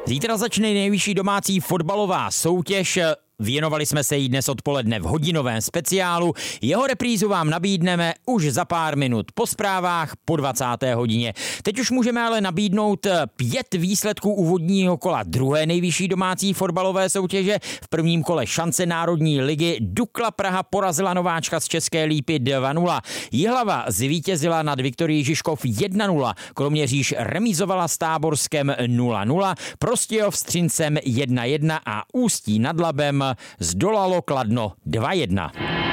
Zítra začne nejvyšší domácí fotbalová soutěž. Věnovali jsme se jí dnes odpoledne v hodinovém speciálu. Jeho reprízu vám nabídneme už za pár minut po zprávách po 20. hodině. Teď už můžeme ale nabídnout 5 výsledků úvodního kola druhé nejvyšší domácí fotbalové soutěže. V prvním kole šance Národní ligy Dukla Praha porazila nováčka z České Lípy 2-0. Jihlava zvítězila nad Viktorií Žižkov 1-0. Kroměříž remízovala s Táborskem 0-0. Prostějov s Třincem 1-1 a Ústí nad Labem zdolalo Kladno 2-1.